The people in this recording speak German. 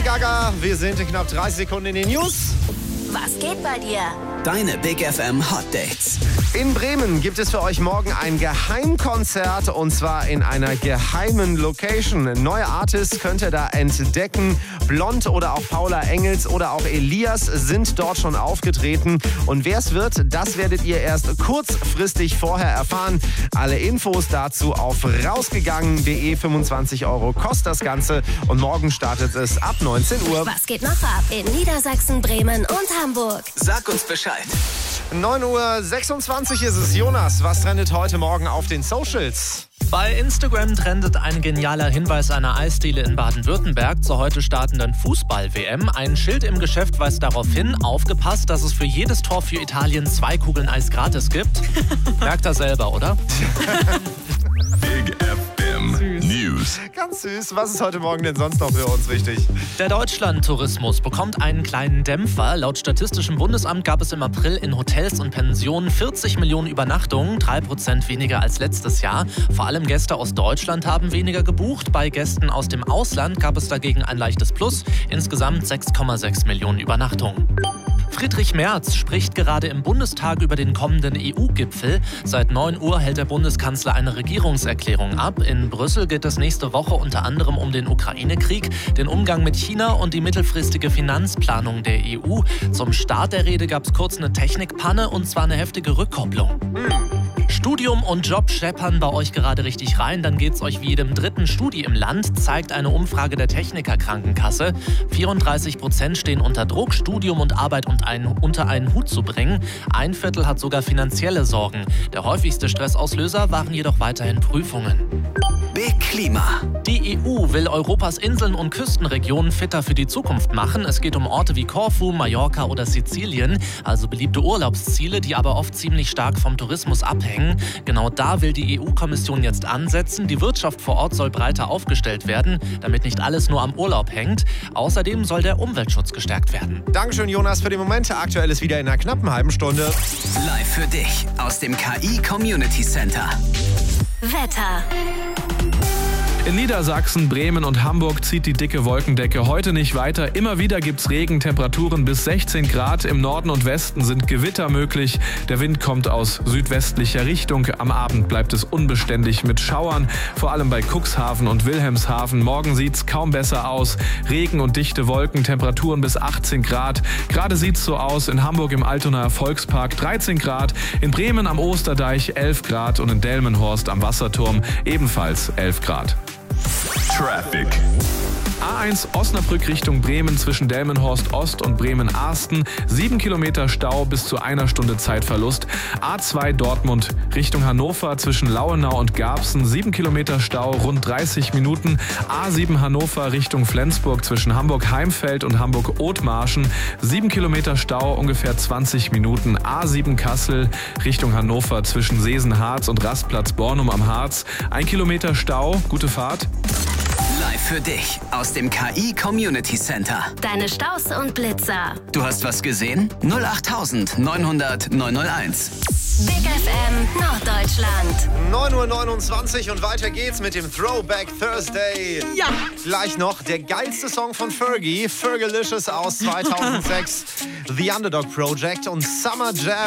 Gaga. Wir sind in knapp 30 Sekunden in den News. Was geht bei dir? Deine Big FM Hot Dates. In Bremen gibt es für euch morgen ein Geheimkonzert und zwar in einer geheimen Location. Neue Artists könnt ihr da entdecken. Blond oder auch Paula Engels oder auch Elias sind dort schon aufgetreten. Und wer es wird, das werdet ihr erst kurzfristig vorher erfahren. Alle Infos dazu auf rausgegangen.de. 25 € kostet das Ganze und morgen startet es ab 19 Uhr. Was geht noch ab in Niedersachsen, Bremen und Hamburg? Sag uns Bescheid. 9:26 Uhr ist es. Jonas, was trendet heute Morgen auf den Socials? Bei Instagram trendet ein genialer Hinweis einer Eisdiele in Baden-Württemberg zur heute startenden Fußball-WM. Ein Schild im Geschäft weist darauf hin, aufgepasst, dass es für jedes Tor für Italien 2 Kugeln Eis gratis gibt. Merkt er selber, oder? Big FM News. Ganz süß. Was ist heute Morgen denn sonst noch für uns wichtig? Der Deutschland-Tourismus bekommt einen kleinen Dämpfer. Laut Statistischem Bundesamt gab es im April in Hotels und Pensionen 40 Millionen Übernachtungen, 3% weniger als letztes Jahr. Vor allem Gäste aus Deutschland haben weniger gebucht. Bei Gästen aus dem Ausland gab es dagegen ein leichtes Plus. Insgesamt 6,6 Millionen Übernachtungen. Friedrich Merz spricht gerade im Bundestag über den kommenden EU-Gipfel. Seit 9 Uhr hält der Bundeskanzler eine Regierungserklärung ab. In Brüssel geht es nächste Woche unter anderem um den Ukraine-Krieg, den Umgang mit China und die mittelfristige Finanzplanung der EU. Zum Start der Rede gab es kurz eine Technikpanne und zwar eine heftige Rückkopplung. Studium und Job scheppern bei euch gerade richtig rein, dann geht's euch wie jedem dritten Studi im Land, zeigt eine Umfrage der Techniker-Krankenkasse. 34% stehen unter Druck, Studium und Arbeit unter einen Hut zu bringen. 1/4 hat sogar finanzielle Sorgen. Der häufigste Stressauslöser waren jedoch weiterhin Prüfungen. Big Klima. Die EU will Europas Inseln und Küstenregionen fitter für die Zukunft machen. Es geht um Orte wie Korfu, Mallorca oder Sizilien, also beliebte Urlaubsziele, die aber oft ziemlich stark vom Tourismus abhängen. Genau da will die EU-Kommission jetzt ansetzen. Die Wirtschaft vor Ort soll breiter aufgestellt werden, damit nicht alles nur am Urlaub hängt. Außerdem soll der Umweltschutz gestärkt werden. Dankeschön, Jonas, für den Moment. Aktuell ist wieder in einer knappen halben Stunde. Live für dich aus dem KI Community Center. Wetter. In Niedersachsen, Bremen und Hamburg zieht die dicke Wolkendecke heute nicht weiter. Immer wieder gibt's Regen, Temperaturen bis 16 Grad. Im Norden und Westen sind Gewitter möglich. Der Wind kommt aus südwestlicher Richtung. Am Abend bleibt es unbeständig mit Schauern, vor allem bei Cuxhaven und Wilhelmshaven. Morgen sieht's kaum besser aus. Regen und dichte Wolken, Temperaturen bis 18 Grad. Gerade sieht's so aus in Hamburg im Altonaer Volkspark 13 Grad, in Bremen am Osterdeich 11 Grad und in Delmenhorst am Wasserturm ebenfalls 11 Grad. Traffic. A1 Osnabrück Richtung Bremen zwischen Delmenhorst Ost und Bremen-Arsten. 7 Kilometer Stau bis zu 1 Stunde Zeitverlust. A2 Dortmund Richtung Hannover zwischen Lauenau und Garbsen. 7 Kilometer Stau, rund 30 Minuten. A7 Hannover Richtung Flensburg zwischen Hamburg-Heimfeld und Hamburg-Othmarschen. 7 Kilometer Stau, ungefähr 20 Minuten. A7 Kassel Richtung Hannover zwischen Seesen-Harz und Rastplatz Bornum am Harz. 1 Kilometer Stau, gute Fahrt. Live für dich aus dem KI Community Center. Deine Staus und Blitzer. Du hast was gesehen? 08000 900 901. Big FM Norddeutschland. 9:29 Uhr und weiter geht's mit dem Throwback Thursday. Ja! Gleich noch der geilste Song von Fergie, Fergalicious aus 2006, The Underdog Project und Summer Jam.